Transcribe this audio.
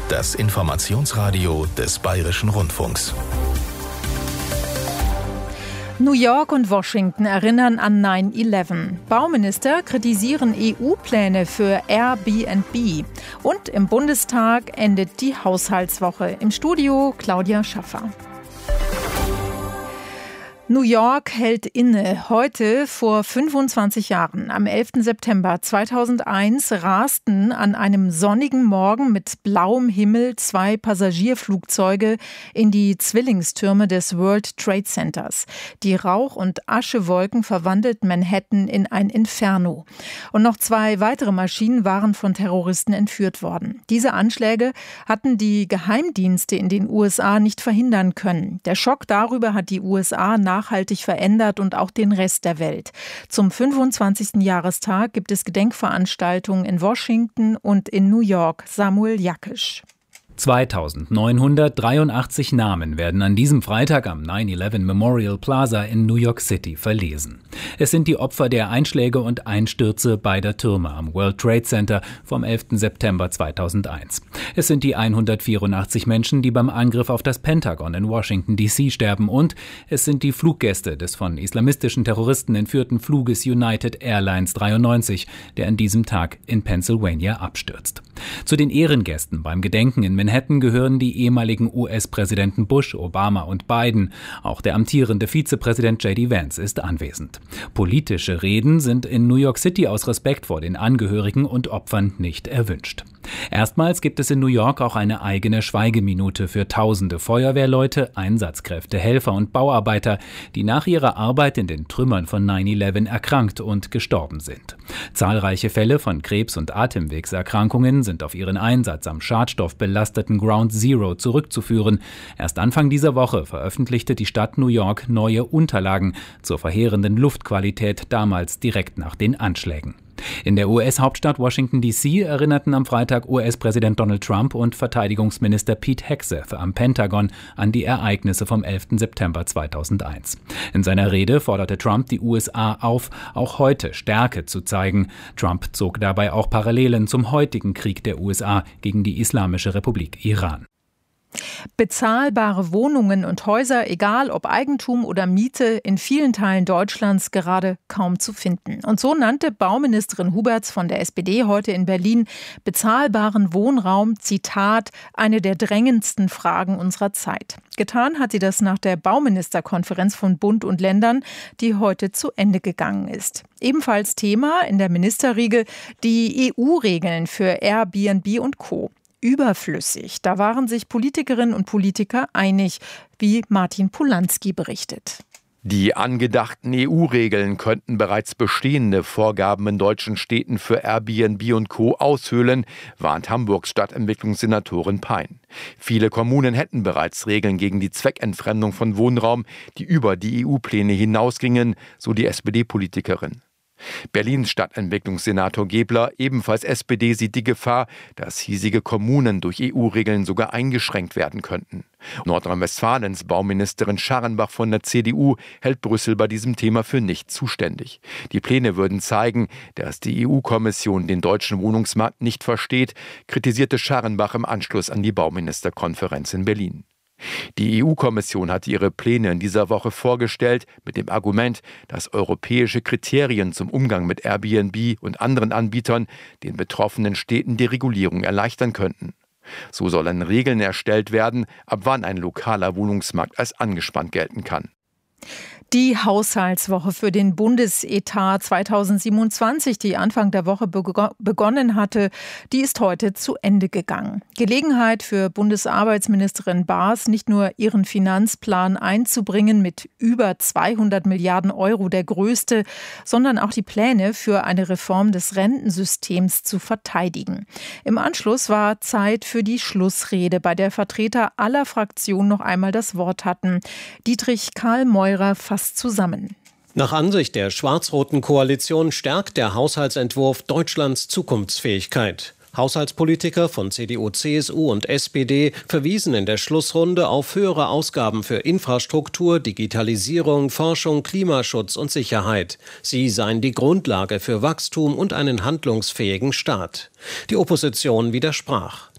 Das Informationsradio des Bayerischen Rundfunks. New York und Washington erinnern an 9/11. Bauminister kritisieren EU-Pläne für Airbnb. Und im Bundestag endet die Haushaltswoche. Im Studio Claudia Schaffer. New York hält inne. Heute, vor 25 Jahren, am 11. September 2001, rasten an einem sonnigen Morgen mit blauem Himmel 2 Passagierflugzeuge in die Zwillingstürme des World Trade Centers. Die Rauch- und Aschewolken verwandelten Manhattan in ein Inferno. Und noch 2 weitere Maschinen waren von Terroristen entführt worden. Diese Anschläge hatten die Geheimdienste in den USA nicht verhindern können. Der Schock darüber hat die USA nachhaltig verändert und auch den Rest der Welt. Zum 25. Jahrestag gibt es Gedenkveranstaltungen in Washington und in New York. Samuel Jakisch. 2983 Namen werden an diesem Freitag am 9/11 Memorial Plaza in New York City verlesen. Es sind die Opfer der Einschläge und Einstürze beider Türme am World Trade Center vom 11. September 2001. Es sind die 184 Menschen, die beim Angriff auf das Pentagon in Washington D.C. sterben, und es sind die Fluggäste des von islamistischen Terroristen entführten Fluges United Airlines 93, der an diesem Tag in Pennsylvania abstürzt. Zu den Ehrengästen beim Gedenken in Manhattan gehören die ehemaligen US-Präsidenten Bush, Obama und Biden. Auch der amtierende Vizepräsident J.D. Vance ist anwesend. Politische Reden sind in New York City aus Respekt vor den Angehörigen und Opfern nicht erwünscht. Erstmals gibt es in New York auch eine eigene Schweigeminute für tausende Feuerwehrleute, Einsatzkräfte, Helfer und Bauarbeiter, die nach ihrer Arbeit in den Trümmern von 9/11 erkrankt und gestorben sind. Zahlreiche Fälle von Krebs- und Atemwegserkrankungen sind auf ihren Einsatz am schadstoffbelasteten Ground Zero zurückzuführen. Erst Anfang dieser Woche veröffentlichte die Stadt New York neue Unterlagen zur verheerenden Luftqualität damals direkt nach den Anschlägen. In der US-Hauptstadt Washington D.C. erinnerten am Freitag US-Präsident Donald Trump und Verteidigungsminister Pete Hegseth am Pentagon an die Ereignisse vom 11. September 2001. In seiner Rede forderte Trump die USA auf, auch heute Stärke zu zeigen. Trump zog dabei auch Parallelen zum heutigen Krieg der USA gegen die Islamische Republik Iran. Bezahlbare Wohnungen und Häuser, egal ob Eigentum oder Miete, in vielen Teilen Deutschlands gerade kaum zu finden. Und so nannte Bauministerin Huberts von der SPD heute in Berlin bezahlbaren Wohnraum, Zitat, eine der drängendsten Fragen unserer Zeit. Getan hat sie das nach der Bauministerkonferenz von Bund und Ländern, die heute zu Ende gegangen ist. Ebenfalls Thema in der Ministerriege die EU-Regeln für Airbnb und Co. Überflüssig. Da waren sich Politikerinnen und Politiker einig, wie Martin Polanski berichtet. Die angedachten EU-Regeln könnten bereits bestehende Vorgaben in deutschen Städten für Airbnb und Co. aushöhlen, warnt Hamburgs Stadtentwicklungssenatorin Pein. Viele Kommunen hätten bereits Regeln gegen die Zweckentfremdung von Wohnraum, die über die EU-Pläne hinausgingen, so die SPD-Politikerin. Berlins Stadtentwicklungssenator Gebler, ebenfalls SPD, sieht die Gefahr, dass hiesige Kommunen durch EU-Regeln sogar eingeschränkt werden könnten. Nordrhein-Westfalens Bauministerin Scharrenbach von der CDU hält Brüssel bei diesem Thema für nicht zuständig. Die Pläne würden zeigen, dass die EU-Kommission den deutschen Wohnungsmarkt nicht versteht, kritisierte Scharrenbach im Anschluss an die Bauministerkonferenz in Berlin. Die EU-Kommission hatte ihre Pläne in dieser Woche vorgestellt mit dem Argument, dass europäische Kriterien zum Umgang mit Airbnb und anderen Anbietern den betroffenen Städten die Regulierung erleichtern könnten. So sollen Regeln erstellt werden, ab wann ein lokaler Wohnungsmarkt als angespannt gelten kann. Die Haushaltswoche für den Bundesetat 2027, die Anfang der Woche begonnen hatte, die ist heute zu Ende gegangen. Gelegenheit für Bundesarbeitsministerin Baas, nicht nur ihren Finanzplan einzubringen mit über 200 Milliarden Euro, der größte, sondern auch die Pläne für eine Reform des Rentensystems zu verteidigen. Im Anschluss war Zeit für die Schlussrede, bei der Vertreter aller Fraktionen noch einmal das Wort hatten. Dietrich Karl Meurer fasst zusammen. Nach Ansicht der schwarz-roten Koalition stärkt der Haushaltsentwurf Deutschlands Zukunftsfähigkeit. Haushaltspolitiker von CDU, CSU und SPD verwiesen in der Schlussrunde auf höhere Ausgaben für Infrastruktur, Digitalisierung, Forschung, Klimaschutz und Sicherheit. Sie seien die Grundlage für Wachstum und einen handlungsfähigen Staat. Die Opposition widersprach.